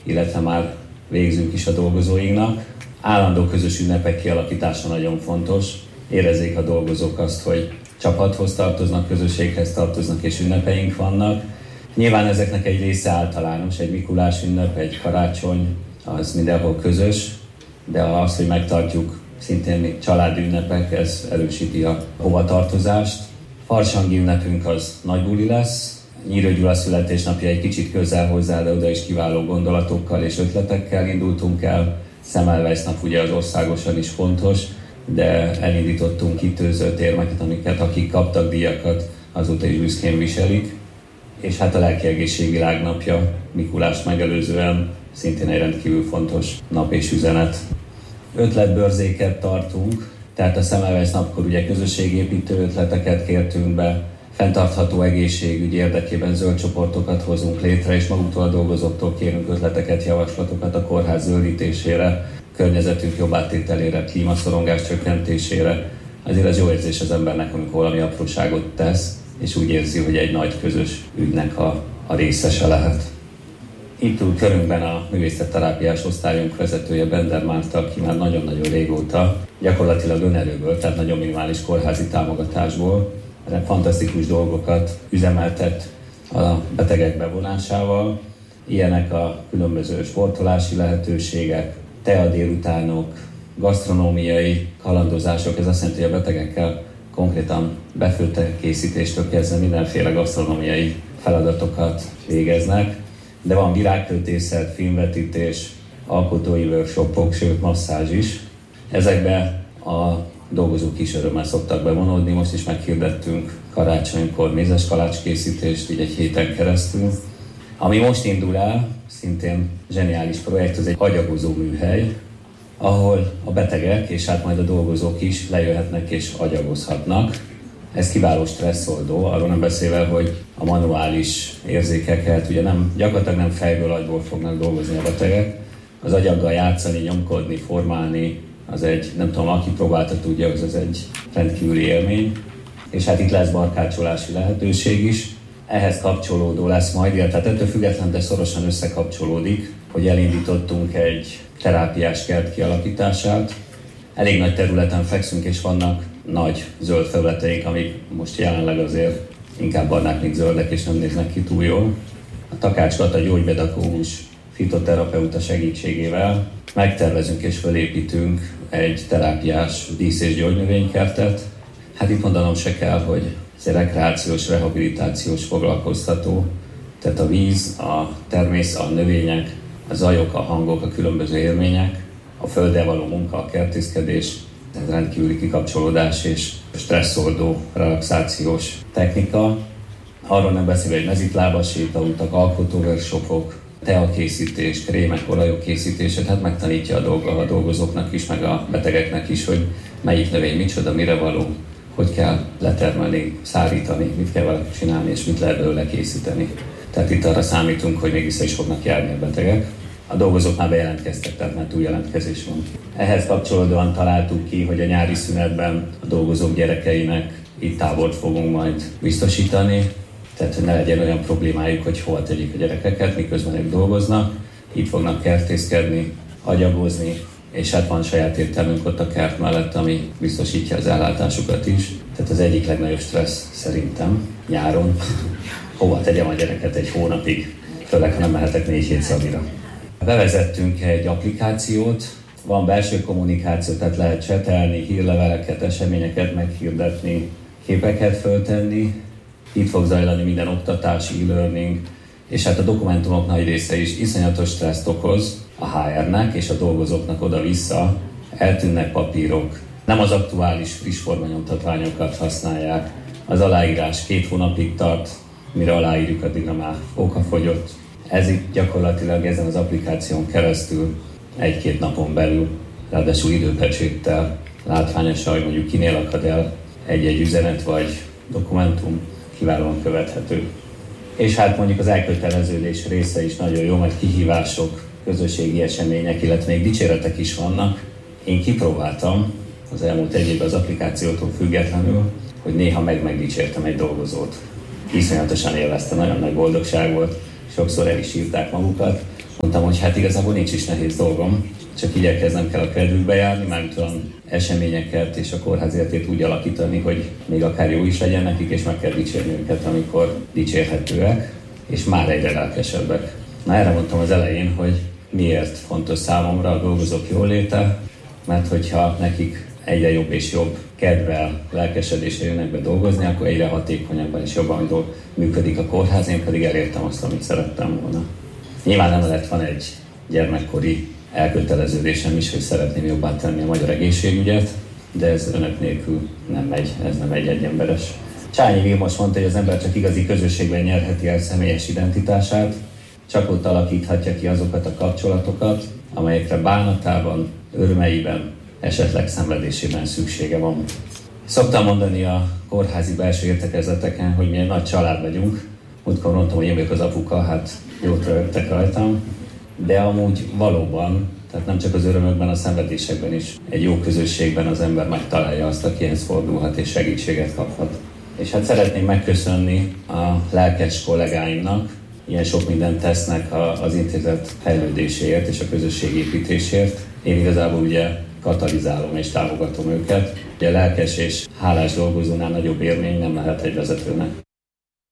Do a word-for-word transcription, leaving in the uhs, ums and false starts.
illetve már végzünk is a dolgozóinknak. Állandó közös ünnepek kialakítása nagyon fontos. Érezzék a dolgozók azt, hogy csapathoz tartoznak, közösséghez tartoznak és ünnepeink vannak. Nyilván ezeknek egy része általános, egy Mikulás ünnep, egy karácsony, az mindenhol közös, de az, hogy megtartjuk szintén családi ünnepek, ez erősíti a hovatartozást. Farsangi ünnepünk az nagy buli lesz. Nyírő Gyula születésnapja egy kicsit közel hozzá, de oda is kiváló gondolatokkal és ötletekkel indultunk el. Semmelweis nap ugye az országosan is fontos, de elindítottunk kitőzött érmeket, amiket akik kaptak díjakat, azóta is büszkén viselik. És hát a lelkiegészség világnapja Mikulást megelőzően szintén egy rendkívül fontos nap és üzenet. Ötletbörzéket tartunk, tehát a Semmelweis napkor ugye közösségépítő ötleteket kértünk be, fenntartható egészségügy érdekében zöld csoportokat hozunk létre, és maguktól a dolgozóktól kérünk ötleteket, javaslatokat a kórház zöldítésére, környezetünk jobb áttételére, klímaszorongás csökkentésére. Azért az jó érzés az embernek, amikor valami apróságot tesz, és úgy érzi, hogy egy nagy közös ügynek a, a részese lehet. Itt ül körünkben a művészetterápiás osztályunk vezetője, Bender Márta, aki már nagyon-nagyon régóta, gyakorlatilag önerőből, tehát nagyon minimális kórházi támogatásból fantasztikus dolgokat üzemeltet a betegek bevonásával. Ilyenek a különböző sportolási lehetőségek, tea délutánok, gasztronómiai kalandozások, ez azt jelenti, hogy a betegekkel konkrétan befőttekészítéstől kezdve mindenféle gasztronómiai feladatokat végeznek, de van virágkötészet, filmvetítés, alkotói workshopok, sőt masszázs is. Ezekbe a dolgozók is örömmel szoktak bevonódni, most is meghirdettünk karácsonykor mézes kalács készítést, így egy héten keresztül. Ami most indul el, szintén zseniális projekt, az egy agyagozó műhely, ahol a betegek és hát majd a dolgozók is lejöhetnek és agyagozhatnak. Ez kiváló stresszoldó, arról nem beszélve, hogy a manuális érzékeket, ugye nem, gyakorlatilag nem fejből, agyból fognak dolgozni a betegek. Az agyaggal játszani, nyomkodni, formálni, az egy, nem tudom, aki próbálta tudja, az, az egy rendkívüli élmény. És hát itt lesz barkácsolási lehetőség is. Ehhez kapcsolódó lesz majd, illetve ettől függetlenül, de szorosan összekapcsolódik, hogy elindítottunk egy terápiás kert kialakítását. Elég nagy területen fekszünk, és vannak nagy zöld felületeink, amik most jelenleg azért inkább barnák, mint zöldek, és nem néznek ki túl jól. A Takács Kata gyógypedagógus fitoterapeuta segítségével megtervezünk és felépítünk egy terápiás dísz- és gyógynövénykertet. Hát itt mondanom se kell, hogy ez egy rekreációs, rehabilitációs foglalkoztató, tehát a víz, a természet, a növények, a zajok, a hangok, a különböző élmények, a földdel való munka, a kertészkedés, ez rendkívüli kikapcsolódás és stresszoldó, relaxációs technika. Arról nem beszélve, hogy mezitlábas sétautak, alkotó workshopok, teakészítés, krémek, olajok készítését, hát megtanítja a, dolga, a dolgozóknak is, meg a betegeknek is, hogy melyik növény micsoda, mire való, hogy kell letermelni, szárítani, mit kell vele csinálni, és mit lehet belőle készíteni. Tehát itt arra számítunk, hogy még vissza is fognak járni a betegek. A dolgozók már bejelentkeztek, tehát már túl jelentkezés van. Ehhez kapcsolódóan találtuk ki, hogy a nyári szünetben a dolgozók gyerekeinek itt tábort fogunk majd biztosítani, tehát hogy ne legyen olyan problémájuk, hogy hova tegyék a gyerekeket, miközben ők dolgoznak. Itt fognak kertészkedni, agyagozni, és hát van saját éttermünk ott a kert mellett, ami biztosítja az ellátásukat is. Tehát az egyik legnagyobb stressz szerintem nyáron, hova tegyem a gyereket egy hónapig, főleg ha nem mehetek négy hét szabira. Bevezettünk egy applikációt, van belső kommunikáció, tehát lehet csetelni, hírleveleket, eseményeket meghirdetni, képeket föltenni. Itt fog zajlani minden oktatás, e-learning, és hát a dokumentumok nagy része is iszonyatos stresszt okoz a há ernek és a dolgozóknak oda-vissza. Eltűnnek papírok, nem az aktuális friss formanyomtatványokat használják. Az aláírás két hónapig tart, mire aláírjuk, addigra már okafogyott. Ez itt gyakorlatilag ezen az applikáción keresztül egy-két napon belül, ráadásul időpecséttel, látványosan, hogy mondjuk kinél akad el egy-egy üzenet vagy dokumentum, kiválóan követhető. És hát mondjuk az elköteleződés része is nagyon jó, mert kihívások, közösségi események, illetve még dicséretek is vannak. Én kipróbáltam az elmúlt egy évben az applikációtól függetlenül, hogy néha meg-megdicsértem egy dolgozót. Iszonyatosan élvezte, nagyon nagy boldogság volt, sokszor el is írták magukat. Mondtam, hogy hát igazából nincs is nehéz dolgom, csak igyekeznem kell a kedvükbe járni, mármint olyan eseményeket és a kórház életét úgy alakítani, hogy még akár jó is legyen nekik, és meg kell dicsérni őket, amikor dicsérhetőek, és már egyre lelkesebbek. Na, erre mondtam az elején, hogy miért fontos számomra a dolgozók jóléte, mert hogyha nekik egyre jobb és jobb kedvel, lelkesedéssel jönnek be dolgozni, akkor egyre hatékonyabban és jobban működik a kórház, én pedig elértem azt, amit szerettem volna. Nyilván emellett van egy gyermekkori elköteleződésem is, hogy szeretném jobbá tenni a magyar egészségügyet, de ez önök nélkül nem megy, ez nem egy egyemberes. Csányi Vilmos mondta, hogy az ember csak igazi közösségben nyerheti el személyes identitását, csak ott alakíthatja ki azokat a kapcsolatokat, amelyekre bánatában, örömeiben, esetleg szenvedésében szüksége van. Szoktam mondani a kórházi belső értekezleteken, hogy mi egy nagy család vagyunk. Múltkor mondtam, hogy én vagyok az apuka, hát jót rögtek rajtam, de amúgy valóban, tehát nem csak az örömökben, a szenvedésekben is egy jó közösségben az ember megtalálja azt, akihez fordulhat és segítséget kaphat. És hát szeretném megköszönni a lelkes kollégáimnak, ilyen sok mindent tesznek az intézet fejlődéséért és a közösségépítésért. Én igazából ugye katalizálom és támogatom őket. Ugye lelkes és hálás dolgozónál nagyobb élmény nem lehet egy vezetőnek.